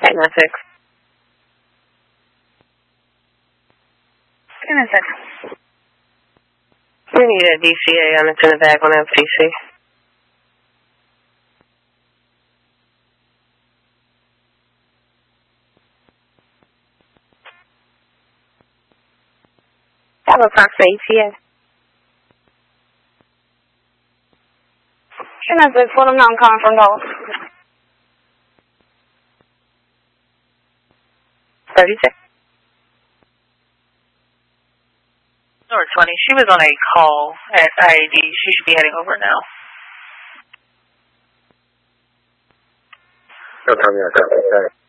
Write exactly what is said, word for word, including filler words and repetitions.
eight nine six. eight nine six. We need a D C A on it's in the bag on F T C. Have approximate E T A. eight nine six, let them know I'm calling from Dallas. thirty-six. North twenty, she was on a call at I A D. She should be heading over now. No, Tommy, I got that.